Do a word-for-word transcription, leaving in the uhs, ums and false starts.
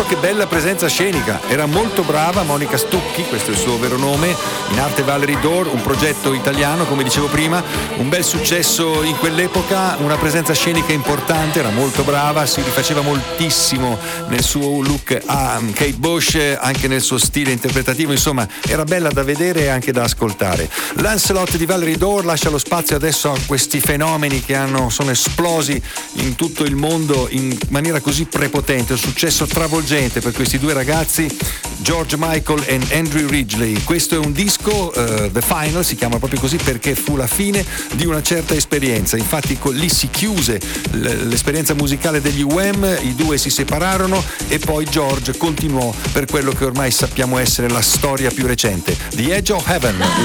altro che bella presenza scenica, era molto brava Monica Stucchi, questo è il suo vero nome, in arte Valerie Dore, un progetto italiano come dicevo prima, un bel successo in quell'epoca, una presenza scenica importante, era molto brava, si rifaceva moltissimo nel suo look a Kate Bush, anche nel suo stile interpretativo, insomma era bella da vedere e anche da ascoltare. Lancelot di Valerie Dore lascia lo spazio adesso a questi fenomeni che hanno, sono esplosi in tutto il mondo in maniera così prepotente, un successo travolgente per questi due ragazzi, George Michael e Andrew Ridgeley. Questo è un disco, uh, The Final, si chiama proprio così perché fu la fine di una certa esperienza, infatti lì si chiuse l'esperienza musicale degli U M, i due si separarono e poi George continuò per quello che ormai sappiamo essere la storia più recente, The Edge of Heaven.